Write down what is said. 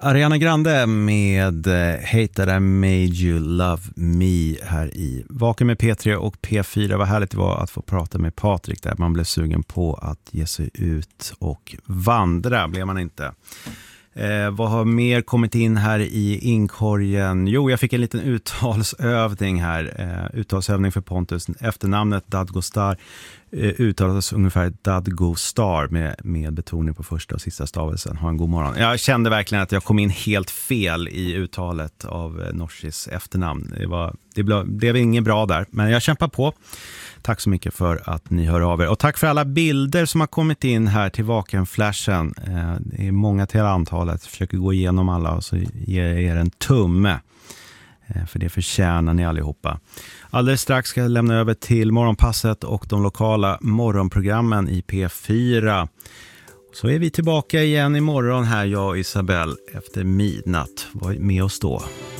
Ariana Grande med Hate That I Made You Love Me här i Vaken med P3 och P4. Vad härligt det var att få prata med Patrik där. Man blev sugen på att ge sig ut och vandra, blev man inte. Vad har mer kommit in här i inkorgen? Jo, jag fick en liten uttalsövning här. Uttalsövning för Pontus. Efternamnet Dadgostar uttalas ungefär Dadgostar med betoning på första och sista stavelsen. Ha en god morgon. Jag kände verkligen att jag kom in helt fel i uttalet av Norsis efternamn. Det blev inget bra där, men jag kämpar på. Tack så mycket för att ni hör av er. Och tack för alla bilder som har kommit in här till Vaken-flashen. Det är många till antalet. Jag försöker gå igenom alla och så ger jag er en tumme. För det förtjänar ni allihopa. Alldeles strax ska jag lämna över till Morgonpasset och de lokala morgonprogrammen i P4. Så är vi tillbaka igen imorgon här, jag och Isabelle, efter midnatt. Var med oss då.